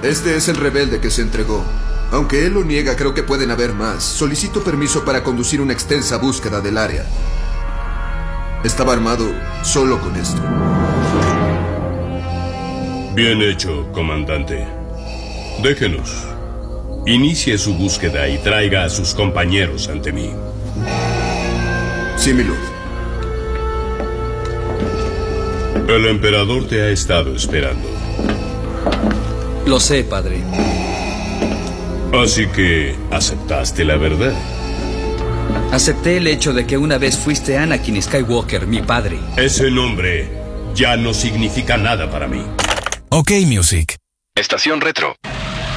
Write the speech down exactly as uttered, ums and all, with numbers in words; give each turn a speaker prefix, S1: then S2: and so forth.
S1: Este es el rebelde que se entregó. Aunque él lo niega, creo que pueden haber más. Solicito permiso para conducir una extensa búsqueda del área. Estaba armado solo con esto.
S2: Bien hecho, comandante. Déjenos. Inicie su búsqueda y traiga a sus compañeros ante mí.
S1: Sí, mi lord.
S2: El emperador te ha estado esperando.
S3: Lo sé, padre.
S2: Así que aceptaste la verdad.
S3: Acepté el hecho de que una vez fuiste Anakin Skywalker, mi padre.
S2: Ese nombre ya no significa nada para mí.
S4: OK Music.
S5: Estación Retro.